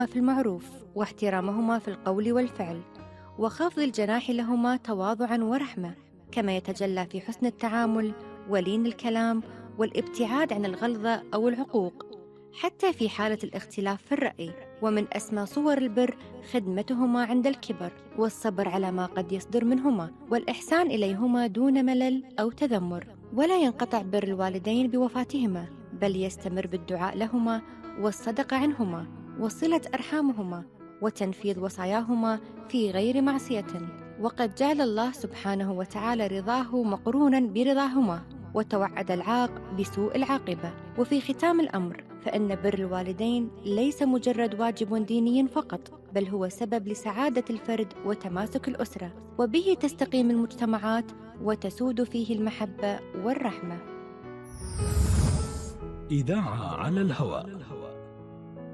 في المعروف، واحترامهما في القول والفعل، وخفض الجناح لهما تواضعا ورحمة، كما يتجلى في حسن التعامل ولين الكلام والابتعاد عن الغلظة أو العقوق، حتى في حالة الاختلاف في الرأي. ومن أسمى صور البر خدمتهما عند الكبر، والصبر على ما قد يصدر منهما، والإحسان إليهما دون ملل أو تذمر. ولا ينقطع بر الوالدين بوفاتهما، بل يستمر بالدعاء لهما والصدقة عنهما وصلة أرحامهما وتنفيذ وصاياهما في غير معصية. وقد جعل الله سبحانه وتعالى رضاه مقرونا برضاهما، وتوعد العاق بسوء العاقبة. وفي ختام الأمر، فإن بر الوالدين ليس مجرد واجب ديني فقط، بل هو سبب لسعادة الفرد وتماسك الأسرة، وبه تستقيم المجتمعات وتسود فيه المحبة والرحمة. إذاعة على الهواء.